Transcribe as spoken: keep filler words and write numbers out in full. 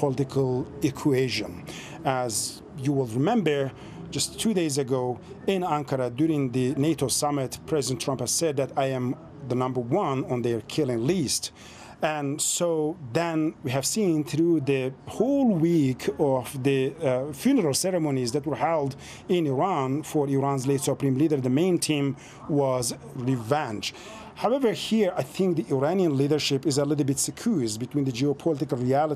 geopolitical equation. As you will remember, just two days ago in Ankara during the NATO summit, President Trump has said that I am the number one on their killing list. And so then we have seen through the whole week of the uh, funeral ceremonies that were held in Iran for Iran's late supreme leader, the main theme was revenge. However, here I think the Iranian leadership is a little bit secure between the geopolitical reality